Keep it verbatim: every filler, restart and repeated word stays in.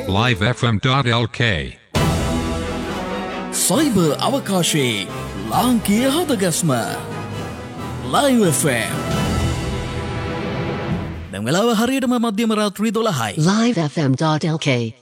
live f m dot l k. Cyber අවකාශයේ ලාංකීය හදගස්ම Live F M. දැන් වෙලාව හරියටම මධ්‍යම රාත්‍රී දොළහයි. live f m dot l k